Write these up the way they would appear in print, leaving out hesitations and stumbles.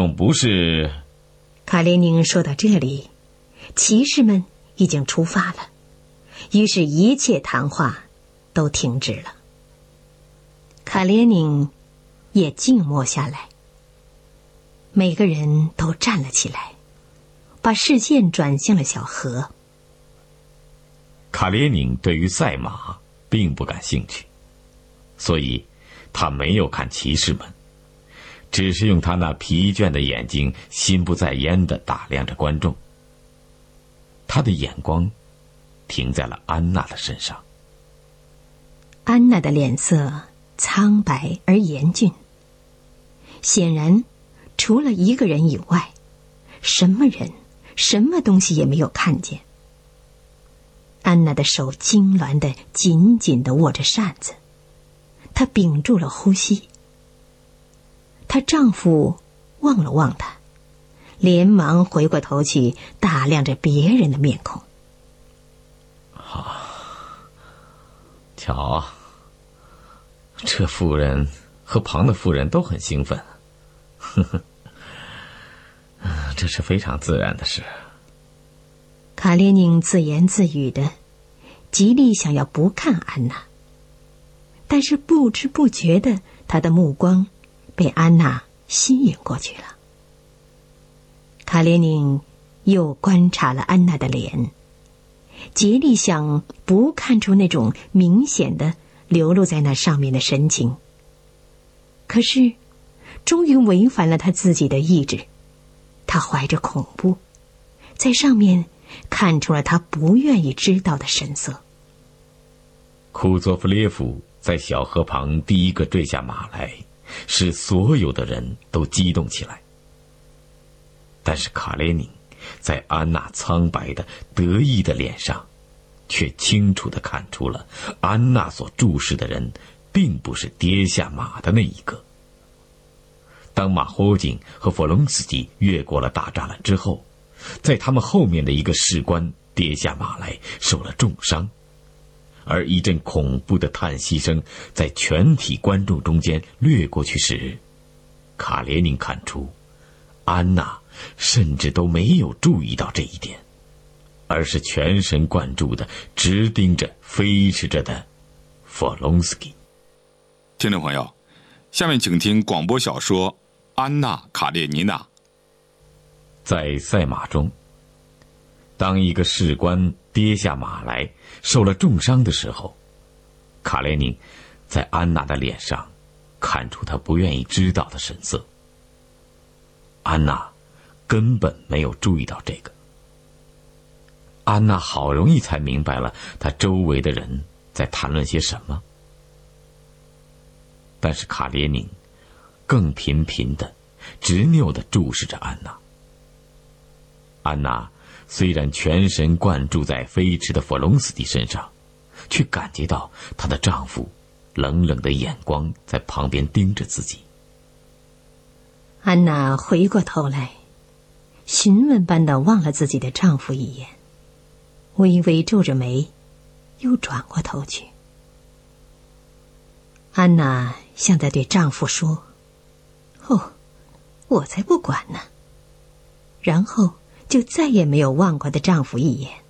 总不是…… 卡列宁说到这里，骑士们已经出发了，于是一切谈话都停止了。卡列宁也静默下来，每个人都站了起来，把视线转向了小河。 卡列宁对于赛马并不感兴趣，所以他没有看骑士们，只是用他那疲倦的眼睛心不在焉地打量着观众。他的眼光停在了安娜的身上。 安娜的脸色苍白而严峻，显然除了一个人以外，什么人什么东西也没有看见。安娜的手痉挛地紧紧地握着扇子，她屏住了呼吸。她丈夫望了望她，连忙回过头去打量着别人的面孔。 瞧，这妇人和旁的妇人都很兴奋，这是非常自然的事。 卡列宁自言自语的，极力想要不看安娜，但是不知不觉的，他的目光被安娜吸引过去了。卡列宁又观察了安娜的脸，竭力想不看出那种明显的流露在那上面的神情，可是终于违反了他自己的意志。他怀着恐怖，在上面看出了他不愿意知道的神色。 库佐夫列夫在小河旁第一个坠下马来，使所有的人都激动起来。但是卡列宁在安娜苍白的得意的脸上，却清楚地看出了安娜所注视的人并不是跌下马的那一个。当马霍金和弗隆斯基越过了大栅栏之后，在他们后面的一个士官跌下马来，受了重伤，而一阵恐怖的叹息声在全体观众中间掠过去时，卡列宁看出安娜甚至都没有注意到这一点，而是全神贯注地直盯着飞驰着的弗隆斯基。 听众朋友，下面请听广播小说《安娜·卡列尼娜》。 在赛马中，当一个士官跌下马来，受了重伤的时候，卡列宁在安娜的脸上看出她不愿意知道的神色。安娜根本没有注意到这个。安娜好容易才明白了她周围的人在谈论些什么，但是卡列宁更频频地执拗地注视着安娜。安娜虽然全神贯注在飞驰的弗隆斯蒂身上，却感觉到她的丈夫冷冷的眼光在旁边盯着自己。 安娜回过头来，询问般地望了自己的丈夫一眼，微微皱着眉，又转过头去。安娜像在对丈夫说：“哦，我才不管呢。”然后就再也没有望过的丈夫一眼。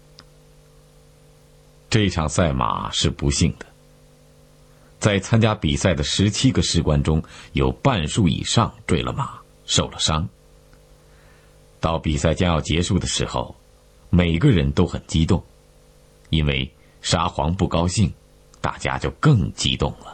这场赛马是不幸的，在参加比赛的17个士官中，有半数以上坠了马，受了伤。到比赛将要结束的时候，每个人都很激动，因为沙皇不高兴，大家就更激动了。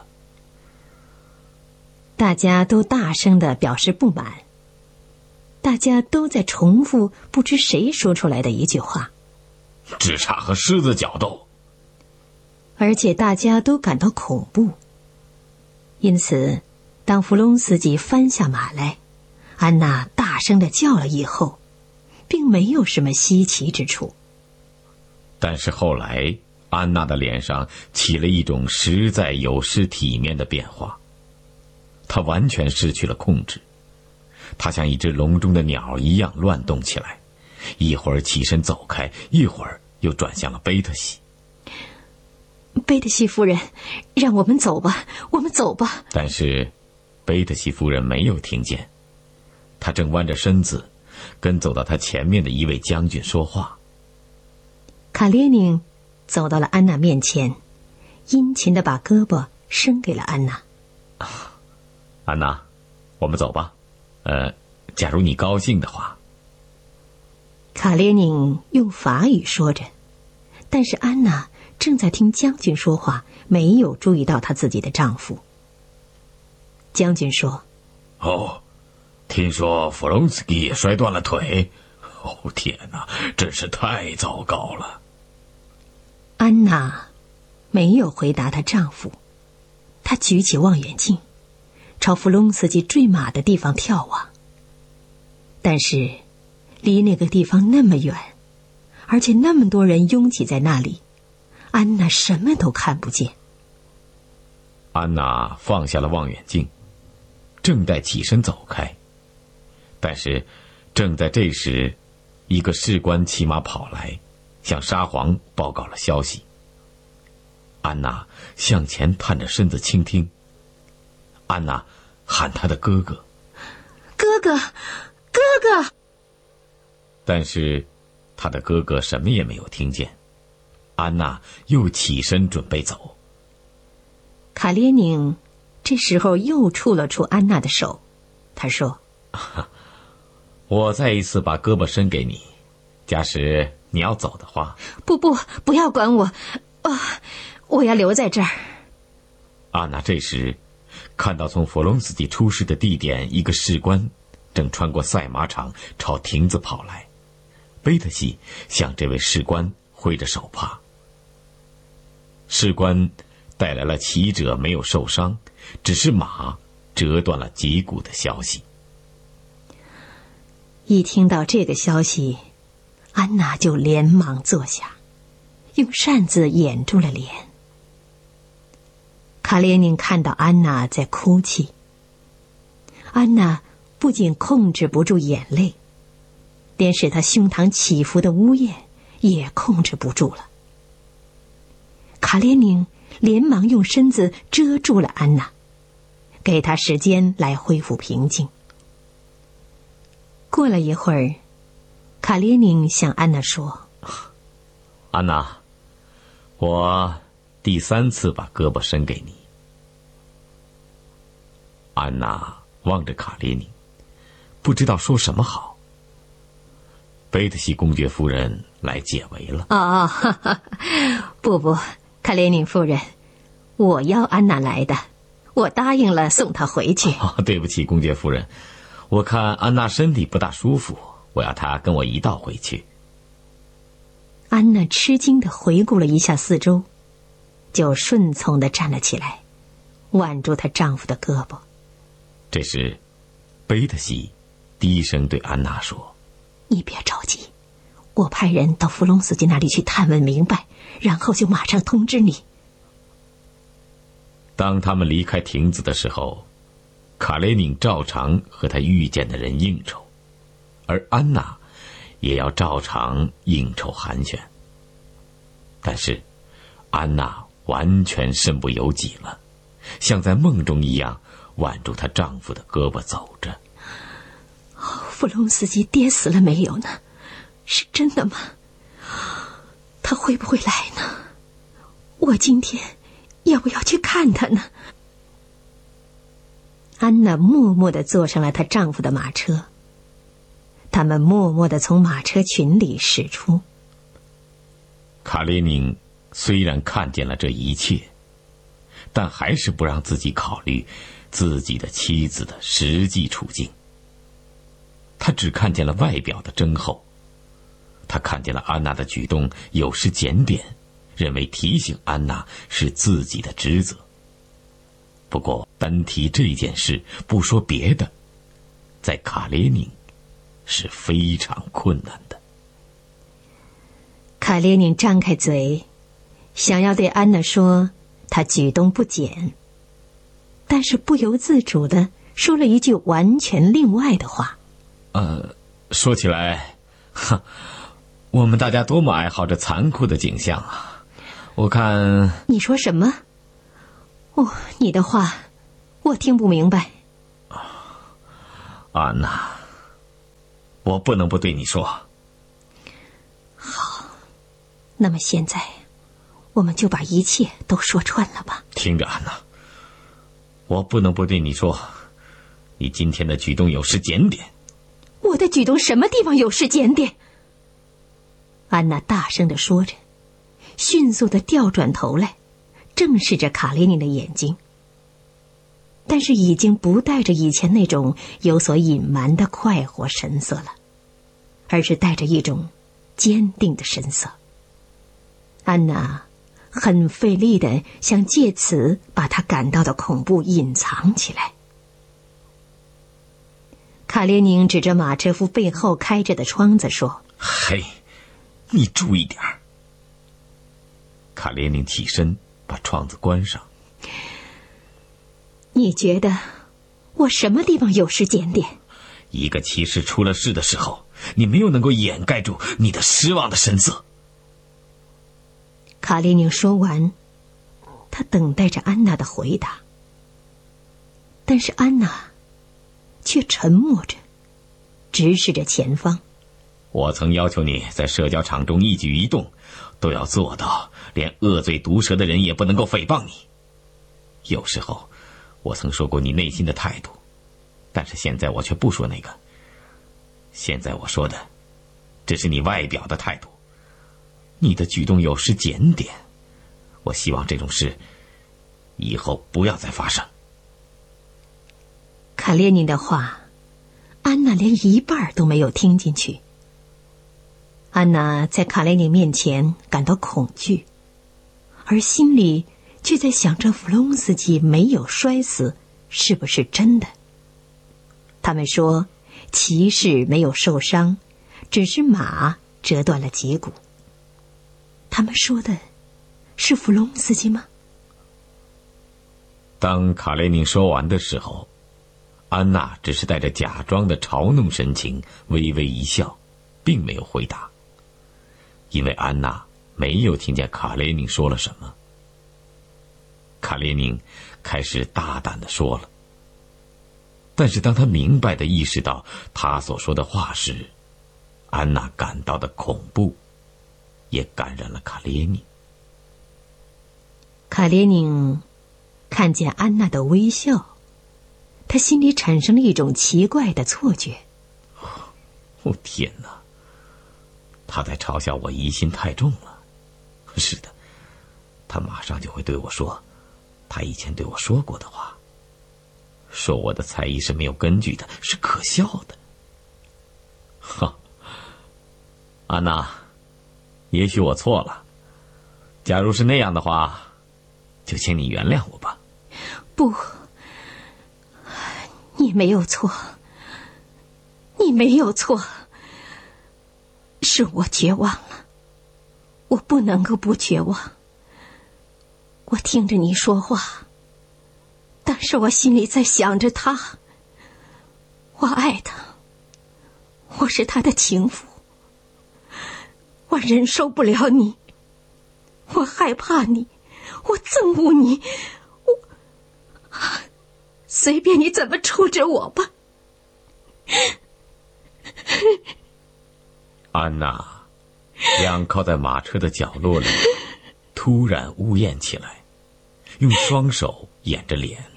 大家都大声地表示不满，大家都在重复不知谁说出来的一句话： 只差和狮子角斗。 而且大家都感到恐怖。因此当弗隆斯基翻下马来，安娜大声地叫了以后，并没有什么稀奇之处。 但是后来安娜的脸上起了一种实在有失体面的变化，她完全失去了控制，她像一只笼中的鸟一样乱动起来，一会儿起身走开，一会儿又转向了贝特西。 贝特西夫人，让我们走吧，我们走吧。 但是贝特西夫人没有听见， 他正弯着身子，跟走到他前面的一位将军说话。 卡列宁走到了安娜面前，殷勤地把胳膊伸给了安娜。 安娜，我们走吧。假如你高兴的话。 卡列宁用法语说着，但是安娜正在听将军说话，没有注意到她自己的丈夫。将军说： 哦，听说弗隆斯基也摔断了腿。哦，天哪，真是太糟糕了。 安娜没有回答她丈夫，她举起望远镜，朝弗隆斯基坠马的地方眺望。但是离那个地方那么远，而且那么多人拥挤在那里，安娜什么都看不见。 安娜放下了望远镜，正待起身走开，但是正在这时，一个士官骑马跑来，向沙皇报告了消息。安娜向前探着身子倾听。安娜喊她的哥哥： 哥哥，哥哥！ 但是她的哥哥什么也没有听见。安娜又起身准备走。 卡列宁这时候又触了触安娜的手，他说： 我再一次把胳膊伸给你，假使你要走的话。 不要管我，我要留在这儿。 安娜这时看到从弗隆斯基出事的地点一个士官正穿过赛马场朝亭子跑来，贝特西向这位士官挥着手帕。士官带来了骑者没有受伤，只是马折断了脊骨的消息。 一听到这个消息，安娜就连忙坐下，用扇子掩住了脸。卡列宁看到安娜在哭泣，安娜不仅控制不住眼泪，连使她胸膛起伏的呜咽也控制不住了。卡列宁连忙用身子遮住了安娜，给她时间来恢复平静。过了一会儿，卡列宁向安娜说： 安娜，我第3次把胳膊伸给你。安娜望着卡列宁，不知道说什么好。贝特西公爵夫人来解围了。 不，卡列宁夫人，我要安娜来的，我答应了送她回去。 对不起，公爵夫人，我看安娜身体不大舒服，我要她跟我一道回去。 安娜吃惊地回顾了一下四周，就顺从地站了起来，挽住她丈夫的胳膊。 这时贝特西低声对安娜说： 你别着急，我派人到弗隆斯基那里去探问明白，然后就马上通知你。 当他们离开亭子的时候，卡列宁照常和他遇见的人应酬，而安娜也要照常应酬寒暄。但是安娜完全身不由己了，像在梦中一样挽住她丈夫的胳膊走着。 弗隆斯基跌死了没有呢？是真的吗？他会不会来呢？我今天要不要去看他呢？安娜默默地坐上了她丈夫的马车，他们默默地从马车群里驶出。 卡列宁虽然看见了这一切，但还是不让自己考虑自己的妻子的实际处境。他只看见了外表的征厚，他看见了安娜的举动有时检点，认为提醒安娜是自己的职责。不过单提这件事不说别的，在卡列宁是非常困难的。 卡列宁张开嘴，想要对安娜说她举动不检，但是不由自主地说了一句完全另外的话。 说起来，我们大家多么爱好这残酷的景象啊！我看…… 你说什么？你的话我听不明白。 安娜， 我不能不对你说。 好，那么现在我们就把一切都说穿了吧。 听着，安娜，我不能不对你说，你今天的举动有失检点。 我的举动什么地方有失检点？安娜大声地说着，迅速地调转头来，正视着卡列宁的眼睛。但是已经不带着以前那种有所隐瞒的快活神色了，而是带着一种坚定的神色。安娜很费力地想借此把她感到的恐怖隐藏起来。卡列宁指着马车夫背后开着的窗子说： 嘿，你注意点儿。卡列宁起身把窗子关上。 你觉得我什么地方有失检点？ 一个骑士出了事的时候，你没有能够掩盖住你的失望的神色。 卡列宁说完，他等待着安娜的回答，但是安娜却沉默着，直视着前方。 我曾要求你在社交场中一举一动都要做到，连恶嘴毒舌的人也不能够诽谤你。有时候我曾说过你内心的态度，但是现在我却不说那个。现在我说的只是你外表的态度，你的举动有失检点。我希望这种事以后不要再发生。 卡列宁的话，安娜连一半都没有听进去。安娜在卡列宁面前感到恐惧，而心里却在想着弗隆斯基没有摔死是不是真的。他们说骑士没有受伤，只是马折断了脊骨。他们说的是弗隆斯基吗？ 当卡列宁说完的时候，安娜只是带着假装的嘲弄神情微微一笑，并没有回答，因为安娜没有听见卡列宁说了什么。卡列宁开始大胆地说了，但是当他明白地意识到他所说的话时，安娜感到的恐怖也感染了卡列宁。 卡列宁看见安娜的微笑，他心里产生了一种奇怪的错觉。 哦，天哪！他在嘲笑我疑心太重了。是的，他马上就会对我说他以前对我说过的话，说我的才艺是没有根据的，是可笑的。哈，安娜，也许我错了，假如是那样的话，就请你原谅我吧。 不，你没有错，你没有错，是我绝望了，我不能够不绝望。我听着你说话，但是我心里在想着他，我爱他，我是他的情妇，我忍受不了你，我害怕你，我憎恶你，随便你怎么处置我吧。 安娜仰靠在马车的角落里，突然呜咽起来，用双手掩着脸。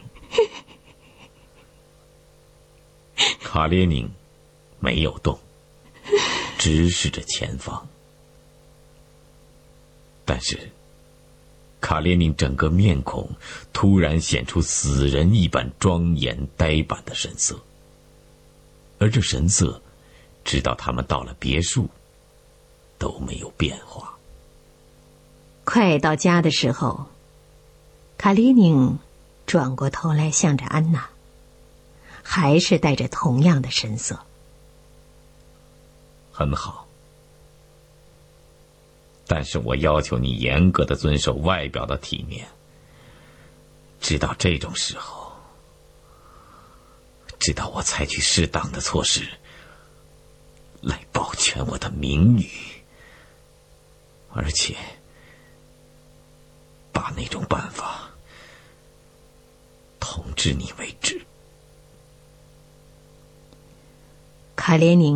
卡列宁没有动，直视着前方。但是卡列宁整个面孔突然显出死人一般庄严呆板的神色，而这神色直到他们到了别墅都没有变化。 快到家的时候，卡列宁转过头来向着安娜，还是带着同样的神色。 很好，但是我要求你严格的遵守外表的体面，直到这种时候，直到我采取适当的措施来保全我的名誉，而且把那种办法统治你为止。 卡列宁